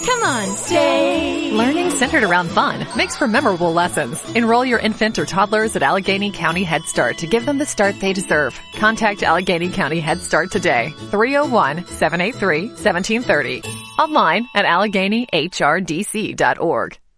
Come on, stay. Learning centered around fun makes for memorable lessons. Enroll your infant or toddlers at Allegheny County Head Start to give them the start they deserve. Contact Allegheny County Head Start today. 301-783-1730. Online at AlleghenyHRDC.org.